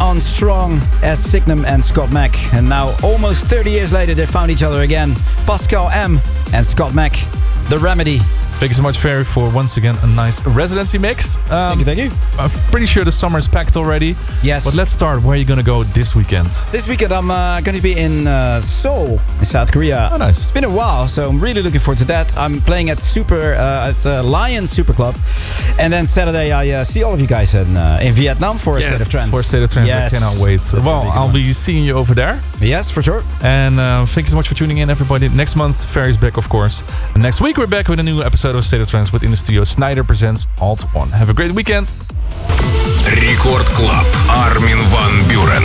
on strong as Signum and Scott Mac. And now, almost 30 years later, they found each other again. Pascal M. and Scott Mac, The Remedy. Thank you so much, Ferry, for once again a nice residency mix. Thank you. I'm pretty sure the summer is packed already. Yes. But let's start. Where are you going to go this weekend? This weekend I'm going to be in Seoul, in South Korea. Oh, nice. It's been a while, so I'm really looking forward to that. I'm playing at the Lion Super Club. And then Saturday I see all of you guys in Vietnam for a State of Trance. For a State of Trance. Yes. I cannot wait. Well, I'll be seeing you over there. Yes, for sure. And thank you so much for tuning in, everybody. Next month, Ferry's back, of course. And next week, we're back with a new episode of State of Trance with In the Studio. Snyder presents Alt One. Have a great weekend. Рекорд Клаб. Армин ван Бюрен.